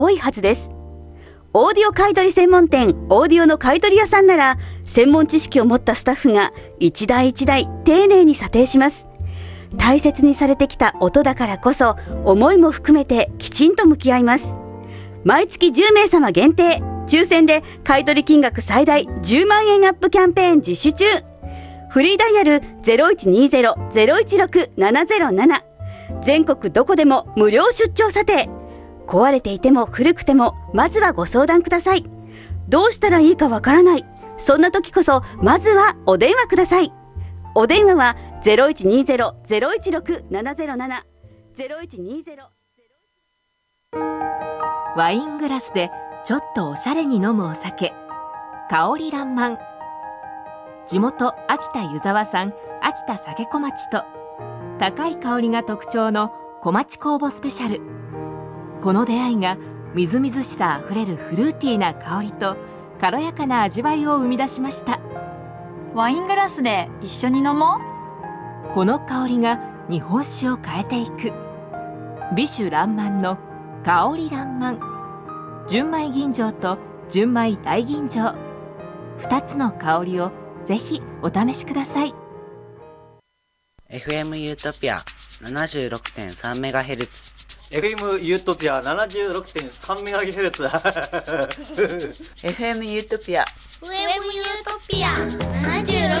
多いはずです。オーディオ買取専門店オーディオの買取屋さんなら、専門知識を持ったスタッフが一台一台丁寧に査定します。大切にされてきた音だからこそ、思いも含めてきちんと向き合います。毎月10名様限定、抽選で買取金額最大10万円アップキャンペーン実施中。フリーダイヤル 0120-016-707。全国どこでも無料出張査定。壊れていても古くても、まずはご相談ください。どうしたらいいかわからない、そんな時こそまずはお電話ください。お電話は 0120-016-707 0120。 ワイングラスでちょっとおしゃれに飲むお酒、香りらんまん。地元秋田湯沢産秋田酒小町と、高い香りが特徴の小町酵母スペシャル。この出会いがみずみずしさあふれるフルーティーな香りと軽やかな味わいを生み出しました。 ワイングラスで一緒に飲もう。 この香りが日本酒を変えていく。美酒らんまんの香りらんまん。純米吟醸と純米大吟醸、2つの香りをぜひお試しください。 FM ユートピア 76.3MHz FM ユートピア 76.3MHz FM ユートピア FM ユートピア76